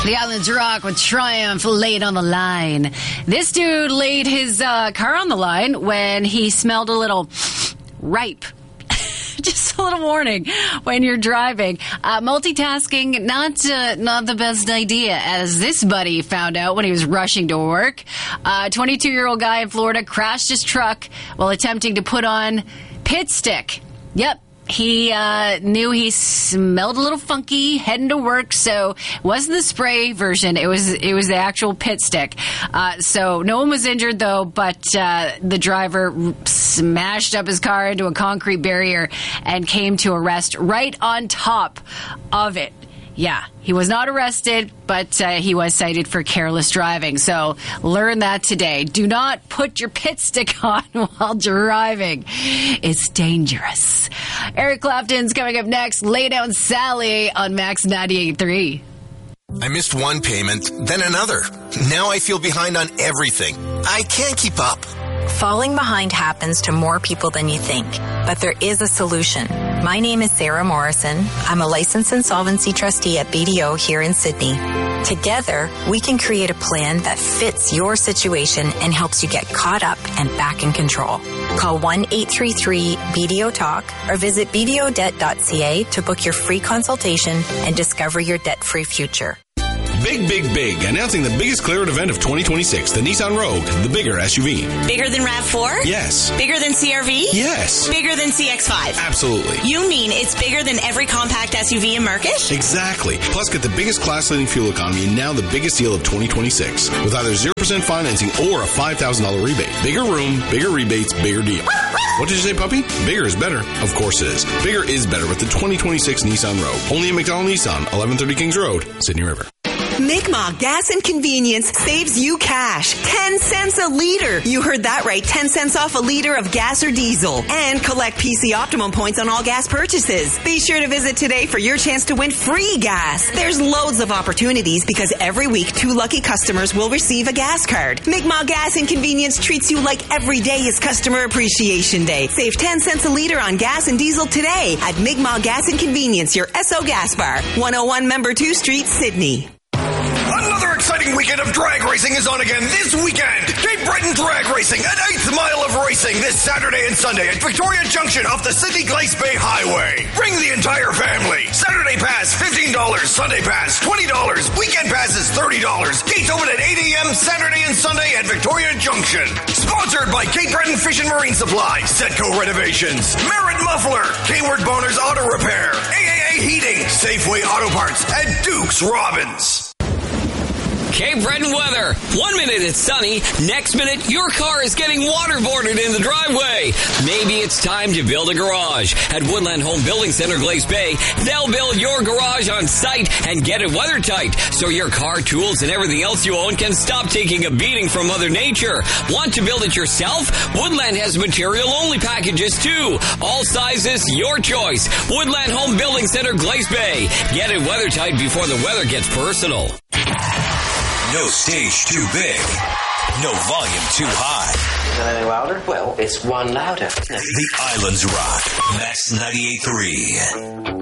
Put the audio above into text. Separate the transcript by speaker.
Speaker 1: The Islands Rock with Triumph laid on the line. This dude laid his car on the line when he smelled a little ripe. Just a little warning when you're driving. Multitasking, not the best idea, as this buddy found out when he was rushing to work. A 22-year-old guy in Florida crashed his truck while attempting to put on pit stick. Yep. He knew he smelled a little funky heading to work, so it wasn't the spray version. It was the actual pit stick. So no one was injured, though, but the driver smashed up his car into a concrete barrier and came to a rest right on top of it. Yeah, he was not arrested, but he was cited for careless driving. So learn that today. Do not put your pit stick on while driving. It's dangerous. Eric Clapton's coming up next. Lay Down Sally on Max 98.3.
Speaker 2: I missed one payment, then another. Now I feel behind on everything. I can't keep up.
Speaker 3: Falling behind happens to more people than you think, but there is a solution. My name is Sarah Morrison. I'm a licensed insolvency trustee at BDO here in Sydney. Together, we can create a plan that fits your situation and helps you get caught up and back in control. Call 1-833-BDO-TALK or visit bdodebt.ca to book your free consultation and discover your debt-free future.
Speaker 4: Big, big, big. Announcing the biggest clear-out event of 2026, the Nissan Rogue, the bigger SUV.
Speaker 5: Bigger than RAV4?
Speaker 4: Yes.
Speaker 5: Bigger than CR-V?
Speaker 4: Yes.
Speaker 5: Bigger than CX-5?
Speaker 4: Absolutely.
Speaker 5: You mean it's bigger than every compact SUV in market?
Speaker 4: Exactly. Plus, get the biggest class-leading fuel economy and now the biggest deal of 2026 with either 0% financing or a $5,000 rebate. Bigger room, bigger rebates, bigger deal. What did you say, puppy? Bigger is better. Of course it is. Bigger is better with the 2026 Nissan Rogue. Only at McDonald Nissan, 1130 Kings Road, Sydney River.
Speaker 6: Mi'kmaq Gas and Convenience saves you cash. 10 cents a liter. You heard that right. 10 cents off a liter of gas or diesel. And collect PC Optimum points on all gas purchases. Be sure to visit today for your chance to win free gas. There's loads of opportunities because every week 2 lucky customers will receive a gas card. Mi'kmaq Gas and Convenience treats you like every day is Customer Appreciation Day. Save 10 cents a liter on gas and diesel today at Mi'kmaq Gas and Convenience, your Esso gas bar. 101 Member 2 Street, Sydney.
Speaker 7: Another exciting weekend of drag racing is on again this weekend. Cape Breton Drag Racing, an 8th mile of racing this Saturday and Sunday at Victoria Junction off the Sydney-Glace Bay Highway. Bring the entire family. Saturday pass, $15. Sunday pass, $20. Weekend pass is $30. Gates open at 8 a.m. Saturday and Sunday at Victoria Junction. Sponsored by Cape Breton Fish and Marine Supply, Setco Renovations, Merritt Muffler, Kmart Boners Auto Repair, AAA Heating, Safeway Auto Parts, and Dukes Robbins.
Speaker 8: Cape Breton weather. 1 minute it's sunny. Next minute, your car is getting waterboarded in the driveway. Maybe it's time to build a garage. At Woodland Home Building Center, Glace Bay, they'll build your garage on site and get it weather tight so your car, tools, and everything else you own can stop taking a beating from Mother Nature. Want to build it yourself? Woodland has material-only packages, too. All sizes, your choice. Woodland Home Building Center, Glace Bay. Get it weather tight before the weather gets personal.
Speaker 9: No stage too big. No volume too high.
Speaker 10: Is it any louder? Well, it's one louder.
Speaker 9: The Islands Rock. Max 98.3.